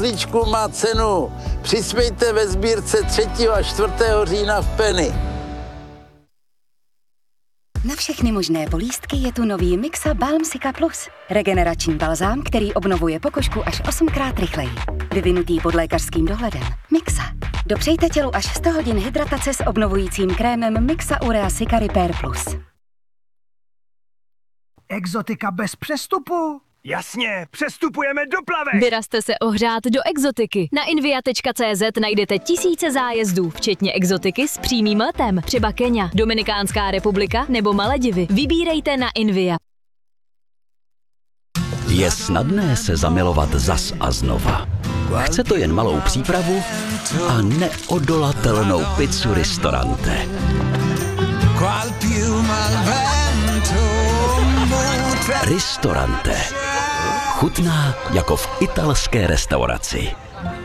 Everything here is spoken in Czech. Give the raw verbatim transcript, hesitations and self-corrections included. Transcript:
rohlíčků má cenu. Přispějte ve sbírce třetího a čtvrtého října v Penny. Na všechny možné bolístky je tu nový Mixa Balmsika Plus. Regenerační balzám, který obnovuje pokožku až osmkrát rychleji. Vyvinutý pod lékařským dohledem. Mixa. Dopřejte tělu až sto hodin hydratace s obnovujícím krémem Mixa Urea Cica Repair Plus. Exotika bez přestupu? Jasně, přestupujeme do plavek! Vyrazte se ohřát do exotiky. Na invia tečka cé zet najdete tisíce zájezdů, včetně exotiky s přímým letem. Třeba Kenia, Dominikánská republika nebo Maledivy. Vybírejte na Invia. Je snadné se zamilovat zas a znova. Chce to jen malou přípravu a neodolatelnou pizzu Ristorante. Ristorante. Chutná jako v italské restauraci.